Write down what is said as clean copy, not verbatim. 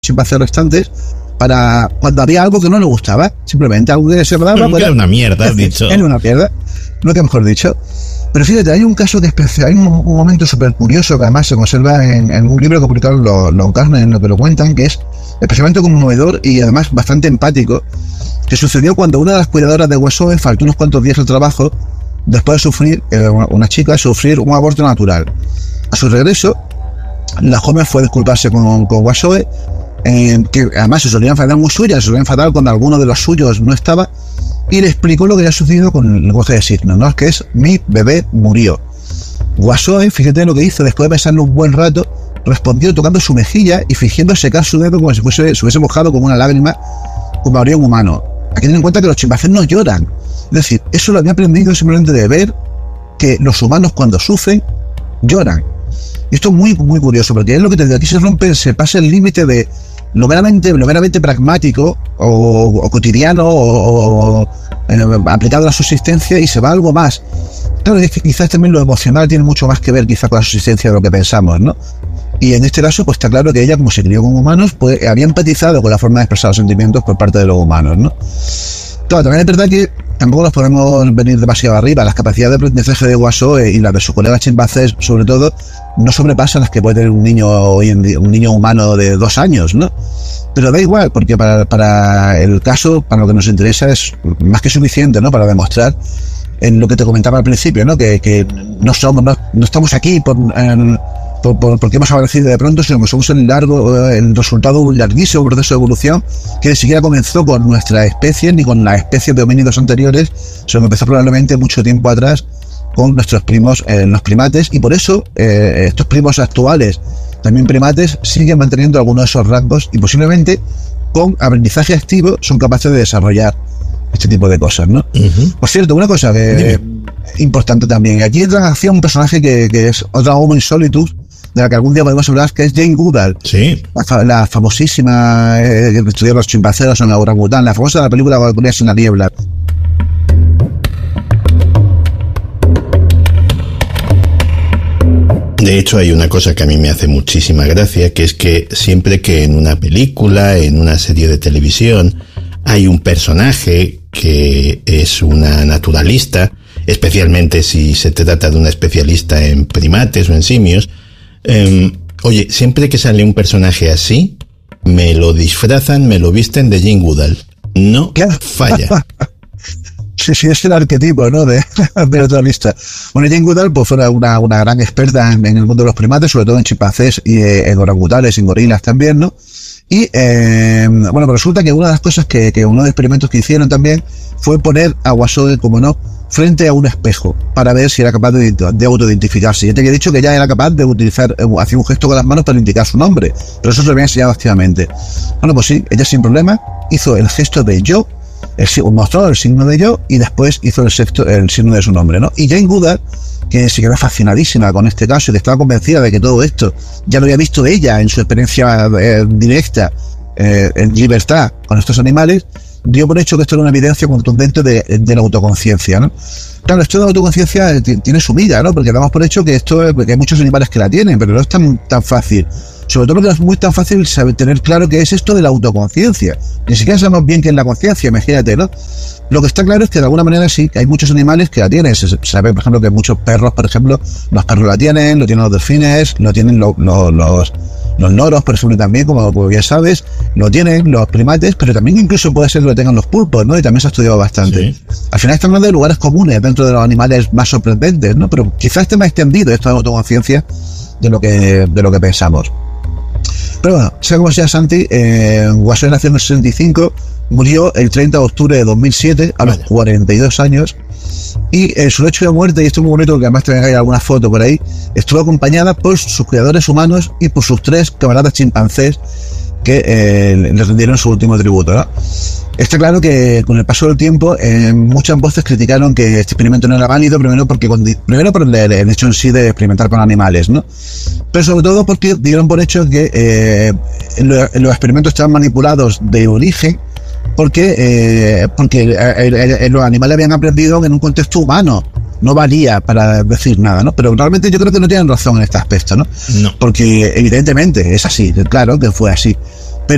chimpancés restantes para cuando había algo que no le gustaba, simplemente algo que se daba. Era una mierda, has dicho. Era una mierda, nunca mejor dicho. Pero fíjate, hay un caso que especial, hay un momento súper curioso que además se conserva en un libro que publicaron los Gardner, en lo que lo cuentan, que es especialmente conmovedor y además bastante empático, que sucedió cuando una de las cuidadoras de Wasoe faltó unos cuantos días al trabajo después de sufrir, una chica, sufrir un aborto natural. A su regreso, la joven fue a disculparse con Wasoe, que además se solía enfadar muy suya, se solía enfadar cuando alguno de los suyos no estaba, y le explicó lo que había sucedido con el lenguaje de signos, ¿no? Que es: mi bebé murió. Wasoe, fíjate lo que hizo, después de pensarlo un buen rato, respondió tocando su mejilla y fingiendo secar su dedo como si se hubiese mojado como una lágrima, como haría un humano. Hay que tener en cuenta que los chimpancés no lloran. Es decir, eso lo había aprendido simplemente de ver que los humanos cuando sufren lloran. Y esto es muy, muy curioso, porque es lo que te digo, aquí se pasa el límite de lo meramente pragmático o cotidiano o aplicado a la subsistencia, y se va a algo más. Claro, es que quizás también lo emocional tiene mucho más que ver quizás con la subsistencia de lo que pensamos, ¿no? Y en este caso, pues está claro que ella, como se crió con humanos, pues había empatizado con la forma de expresar los sentimientos por parte de los humanos, ¿no? Claro, también es verdad que tampoco nos podemos venir demasiado arriba. Las capacidades de aprendizaje de Wasoe y las de sus colegas chimpancés, sobre todo, no sobrepasan las que puede tener un niño hoy en día, un niño humano de 2 años, ¿no? Pero da igual, porque para el caso, para lo que nos interesa, es más que suficiente, ¿no? Para demostrar en lo que te comentaba al principio, ¿no? Que no estamos aquí porque hemos aparecido de pronto, sino que somos el resultado de un larguísimo proceso de evolución que ni siquiera comenzó con nuestra especie ni con las especies de homínidos anteriores, sino que empezó probablemente mucho tiempo atrás con nuestros primos, los primates, y por eso estos primos actuales, también primates, siguen manteniendo algunos de esos rasgos y posiblemente con aprendizaje activo son capaces de desarrollar este tipo de cosas, ¿no? Uh-huh. Por cierto, una cosa que importante también, aquí entra en acción un personaje que es otra Homo insolitus, de la que algún día podemos hablar, que es Jane Goodall. Sí. La famosísima que estudió los chimpancés en la orangután, la famosa de la película Golondrinas en la niebla. De hecho, hay una cosa que a mí me hace muchísima gracia, que es que siempre que en una película, en una serie de televisión, hay un personaje que es una naturalista, especialmente si se trata de una especialista en primates o en simios, oye, siempre que sale un personaje así, me lo disfrazan, me lo visten de Jane Goodall. No falla. Sí, es el arquetipo, ¿no? de naturalista. Bueno, Jane Goodall pues fue una gran experta en el mundo de los primates, sobre todo en chimpancés y en orangutanes, en gorilas también, ¿no? Y bueno, pues resulta que una de las cosas que uno de los experimentos que hicieron también fue poner a Wasoe, como no, frente a un espejo para ver si era capaz de autoidentificarse. Ya te había dicho que ella era capaz de utilizar, hacía un gesto con las manos para indicar su nombre, pero eso se lo había enseñado activamente. Bueno, pues sí, ella sin problema hizo el gesto de yo, mostró el signo de yo y después hizo el signo de su nombre, ¿no? Y Jane Goodall, que se quedó fascinadísima con este caso y que estaba convencida de que todo esto ya lo había visto ella en su experiencia directa en libertad con estos animales, dio por hecho que esto era una evidencia contundente de la autoconciencia, ¿no? Claro, esto de la autoconciencia tiene su vida, ¿no? Porque damos por hecho que que hay muchos animales que la tienen, pero no es tan fácil. Sobre todo porque no es muy tan fácil saber tener claro qué es esto de la autoconciencia. Ni siquiera sabemos bien qué es la conciencia, imagínate, ¿no? Lo que está claro es que de alguna manera sí, que hay muchos animales que la tienen. Se sabe, por ejemplo, que muchos perros, por ejemplo, los perros la tienen, lo tienen los delfines, lo tienen los noros, por ejemplo, también, como ya sabes, lo tienen los primates, pero también incluso puede ser que lo tengan los pulpos, ¿no? Y también se ha estudiado bastante. Sí. Al final estamos hablando de lugares comunes dentro de los animales más sorprendentes, ¿no? Pero quizás esté más extendido esto de autoconciencia de lo que pensamos. Pero bueno, sea como sea, Santi, Wasoe nació en el 65, murió el 30 de octubre de 2007 a los 42 años, y su lecho de muerte, y esto es muy bonito porque además también hay alguna foto por ahí, estuvo acompañada por sus cuidadores humanos y por sus 3 camaradas chimpancés que le rindieron su último tributo, ¿no? Está claro que con el paso del tiempo muchas voces criticaron que este experimento no era válido, primero por el hecho en sí de experimentar con animales, ¿no? Pero sobre todo porque dieron por hecho que los experimentos estaban manipulados de origen, porque los animales habían aprendido en un contexto humano, no valía para decir nada, ¿no? Pero realmente yo creo que no tienen razón en este aspecto, ¿no? No. Porque evidentemente es así, claro que fue así.